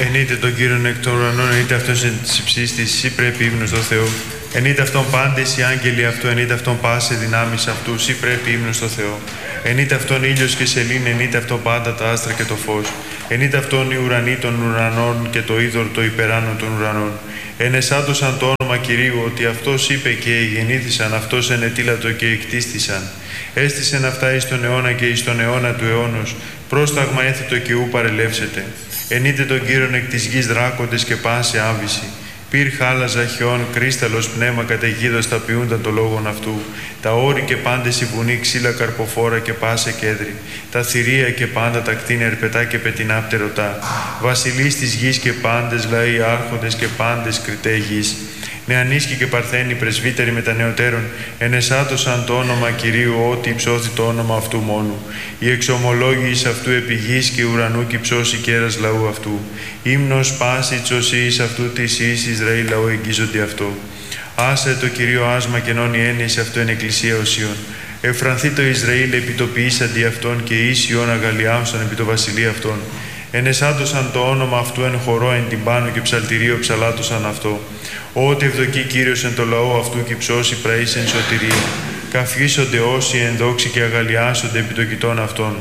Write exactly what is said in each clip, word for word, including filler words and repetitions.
Ενείτε τον Κύριον εκ των ουρανών, ενείτε αυτός εν της υψής της, εσύ πρέπει ύμνος στο Θεό. Ενείτε αυτόν πάντες οι άγγελοι αυτού, ενείτε αυτόν πάσε δυνάμεις αυτού, εσύ πρέπει ύμνος στο Θεό. Ενείτε αυτόν ήλιος και σελήνη, ενείτε αυτόν πάντα τα άστρα και το φως. Ενείτε αυτόν οι ουρανοί των ουρανών και το είδωρ το υπεράνω των ουρανών. Ενεσάντωσαν το όνομα Κυρίου, ότι αυτός είπε και γεννήθησαν, αυτός ενετήλατο και εκτίστησαν. Έστησεν αυτά εις τον αιώνα και εις τον αιώνα του αιώνος, πρόσταγμα έθετο και ου παρελεύσετε. Ενείτε τον Κύριον εκ της γης δράκοντες και πάσε άβυση. Πυρ χάλαζα χιόν, κρίσταλος πνεύμα καταιγίδος τα ποιούνταν το λόγον αυτού. Τα όρη και πάντες η βουνή, ξύλα καρποφόρα και πάσε κέντρη. Τα θηρία και πάντα τα κτίνη ερπετά και πετεινά πτερωτά. Βασιλείς της γης και πάντες λαοί, άρχοντες και πάντες κριτέ γης. Νεανίσκοι και παρθένοι, πρεσβύτεροι με τα νεωτέρων, ενεσάτωσαν το όνομα Κυρίου, ότι υψώθη το όνομα αυτού μόνου. Οι εξομολόγοι εις αυτού επί γης και ουρανού κι υψώσει κέρας λαού αυτού. Ύμνος πάση τσωσή εις αυτού της εις Ισραήλ λαού εγγίζονται αυτό. Άσε το Κυρίο άσμα και νόνι έννοιες αυτού εν εκκλησία οσίων. Εφρανθεί το Ισραήλ επί το ποιήσαντι αυτόν και ίσιον αγαλιάμσον επί το βασιλεία αυτόν. Ενεσάντωσαν το όνομα αυτού εν χορό εν την πάνω και ψαλτηρίο ψαλάτωσαν αυτό. Ότι ευδοκεί Κύριος εν το λαό αυτού και ψώσει πραείς εν σωτηρία. Καυχήσονται όσοι εν δόξη και αγαλιάσονται επί το κοιτών αυτών.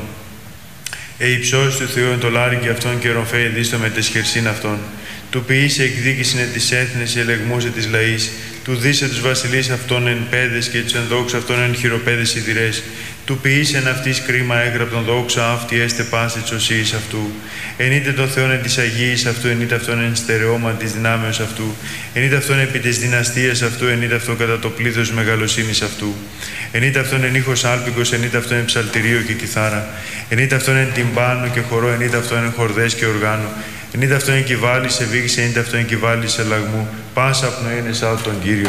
Ε υψώσει του Θεού εν το λάρικι αυτών και ρομφέει δίστο με τεσχερσίν αυτών. Του ποιήσε εκδίκησιν εν της έθνης ελεγμούσε της λαής. Του δίσε τους βασιλείς αυτών εν πέδες και τους ενδόξους αυτών εν χειροπέδες ιδηρές. Του ποιήσε εν αυτής κρίμα έγραπτον δόξα αυτή έστε πάση τσωσίης αυτού. Ενείτε τον Θεόν εν της Αγίης αυτού, ενείτε αυτόν εν στερεώμα της δυνάμεως αυτού. Ενείτε αυτόν επί της δυναστείας αυτού, ενείτε αυτόν κατά το πλήθος μεγαλοσύνης αυτού. Ενείτε αυτόν εν ήχος άλπικος, ενείτε αυτόν εν ψαλτηρίο και κιθάρα. Ενείτε αυτόν εν τυμπάνο και χορό, ενείτε αυτόν εν χορδές και οργάνο. Ενείτε αυτόν εν κυβάλει σε βήγηση, ενείτε αυτόν εν κυβάλει σε λαγμού. Πάσα πνοή είναι σαν τον Κύριο.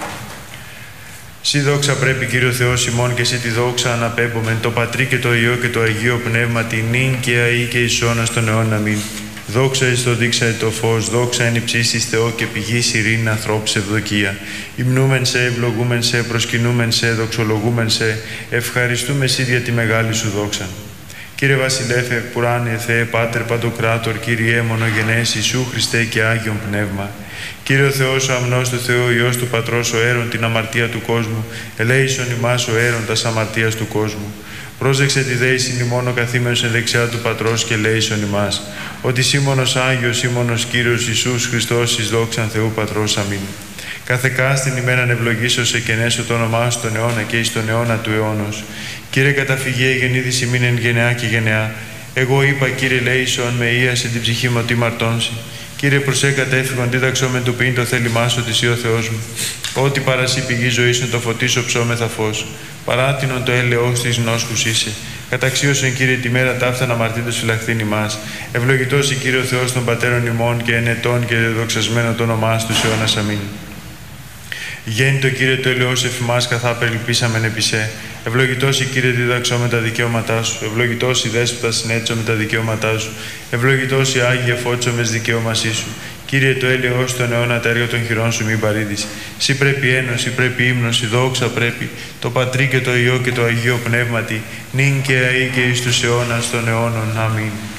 Συ δόξα πρέπει Κύριο Θεός ημών και εσύ τη δόξα αναπέμπομεν το Πατρί και το Υιό και το Αγίο Πνεύμα την νυν και αεί και εις αιώνας των αιώνων αμήν. Δόξα εις το δείξα το φως, δόξα εν υψίστης Θεό και πηγής ειρήνη ανθρώπους ευδοκία. Υμνούμεν σε, ευλογούμεν σε, προσκυνούμεν σε, δοξολογούμεν σε, ευχαριστούμε εσύ για τη μεγάλη σου δόξα. Κύριε Βασιλέφε, Πουράνιε Θεέ, Πάτερ Παντοκράτορ, Κύριε μονογενές Ιησού Χριστέ και Άγιον Πνεύμα. Κύριε ο Θεός, ο αμνός του Θεού, Υιός του Πατρός, ο αίρον την αμαρτία του κόσμου, ελέησον ημάς ο αίρον τας αμαρτίας του κόσμου. Πρόσεξε τη δέησιν ημών ο καθήμενος εν δεξιά του Πατρός και ελέησον ημάς. Ότι σήμωνος Άγιος, σήμωνος Κύριος Ιησούς Χριστός, εις δόξαν Θεού Πατρός. Αμήν. Κάθε κάστην ημέραν ευλογήσω σε και νέσω το όνομά σου τον αιώνα και εις τον αιώνα του αιώνος. Κύριε καταφυγέ γεννήθης ημίν εν γενεά και γενεά. Εγώ είπα, Κύριε λέησον με ίασε την ψυχή μου ότι μαρτώνσει. Κύριε προσέ κατέφυγον δίδαξό με του ποιήν το θέλημά σου ότι ο Θεός μου. Ό,τι παρασύ πηγή ζωής σου το φωτίσω ψώμεθα φως. Παράτινον το έλεος της νόσκους είσαι. Καταξίωσον Κύριε τη μέρα ταύτα να μαρτύντος φυλαχθήν ημάς. Ευλογητός η Κύριε ο Θεός των πατέρων ημών και ενετών και δοξασμένο το όνομά του αιώνας. Αμήν. Γέννητο Κύριε το έλεος εφημάς καθά περιλπίσαμεν επί σε. Ευλογητός η Κύριε δίδαξό με τα δικαιώματά σου. Ευλογητός η Δέσποτα συνέτσω με τα δικαιώματά σου. Ευλογητός η Άγιε φώτσο με δικαιώμασή σου. Κύριε το έλεος τον αιώνα τα έργα των χειρών σου μην παρήδεις. Συ πρέπει ένωση, πρέπει ύμνος, η δόξα πρέπει. Το Πατρί και το Υιό και το Αγίο Πνεύματι. Νυν και αεί και εις τους αιώνας των αιώνων. Αμήν.